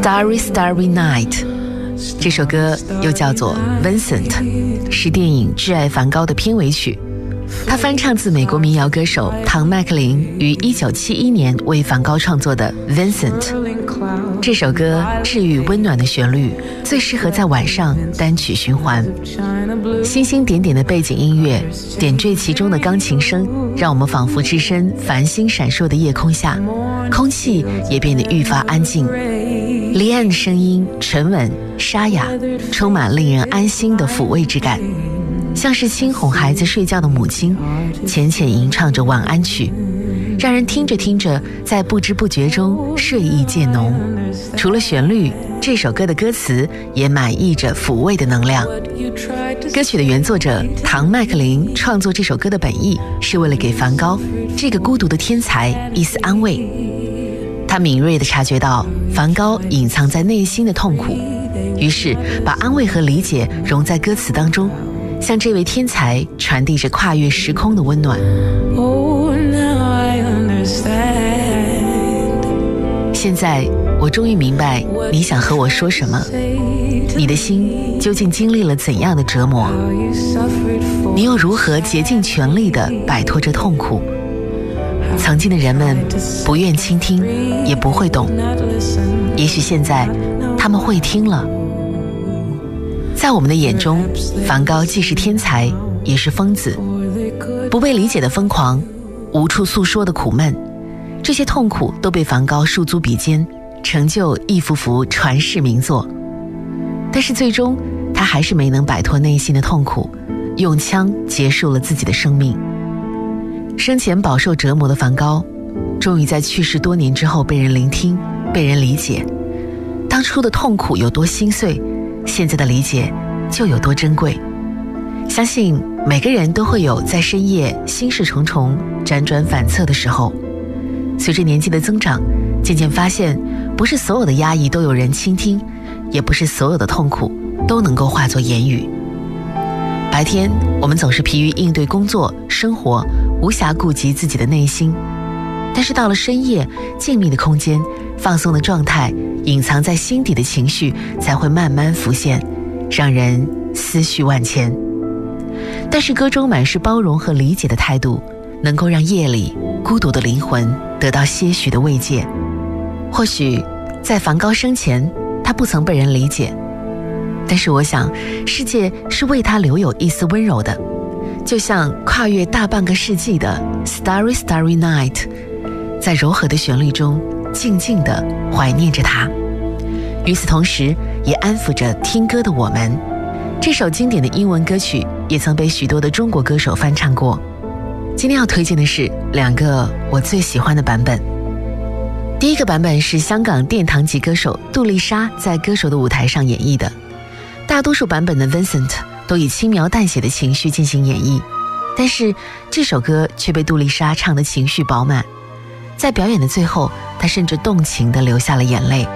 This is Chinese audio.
Starry Starry Night， 这首歌又叫做 Vincent， 是电影《挚爱梵高》的片尾曲。他翻唱自美国民谣歌手唐麦克林于1971年为梵高创作的 Vincent。 这首歌治愈温暖的旋律，最适合在晚上单曲循环。星星点点的背景音乐，点缀其中的钢琴声，让我们仿佛置身繁星闪烁的夜空下，空气也变得愈发安静。离岸的声音沉稳沙哑，充满令人安心的抚慰之感，像是轻哄孩子睡觉的母亲，浅浅吟唱着晚安曲，让人听着听着，在不知不觉中睡意渐浓。除了旋律，这首歌的歌词也满溢着抚慰的能量。歌曲的原作者唐麦克林创作这首歌的本意，是为了给梵高这个孤独的天才一丝安慰。他敏锐地察觉到梵高隐藏在内心的痛苦，于是把安慰和理解融在歌词当中，向这位天才传递着跨越时空的温暖。现在我终于明白你想和我说什么，你的心究竟经历了怎样的折磨，你又如何竭尽全力地摆脱这痛苦。曾经的人们不愿倾听，也不会懂，也许现在他们会听了。在我们的眼中，梵高既是天才，也是疯子。不被理解的疯狂，无处诉说的苦闷，这些痛苦都被梵高数足比肩，成就一幅幅传世名作。但是最终他还是没能摆脱内心的痛苦，用枪结束了自己的生命。生前饱受折磨的梵高，终于在去世多年之后被人聆听，被人理解。当初的痛苦有多心碎，现在的理解就有多珍贵。相信每个人都会有在深夜心事重重、辗转反侧的时候。随着年纪的增长，渐渐发现，不是所有的压抑都有人倾听，也不是所有的痛苦都能够化作言语。白天我们总是疲于应对工作生活，无暇顾及自己的内心，但是到了深夜，静谧的空间，放松的状态，隐藏在心底的情绪才会慢慢浮现，让人思绪万千。但是歌中满是包容和理解的态度，能够让夜里孤独的灵魂得到些许的慰藉。或许在梵高生前，他不曾被人理解，但是我想世界是为他留有一丝温柔的，就像跨越大半个世纪的 Starry Starry Night， 在柔和的旋律中静静地怀念着他，与此同时也安抚着听歌的我们。这首经典的英文歌曲也曾被许多的中国歌手翻唱过。今天要推荐的是两个我最喜欢的版本。第一个版本是香港殿堂级歌手杜丽莎在歌手的舞台上演绎的，大多数版本的 Vincent 都以轻描淡写的情绪进行演绎，但是这首歌却被杜丽莎唱得情绪饱满，在表演的最后，她甚至动情地流下了眼泪。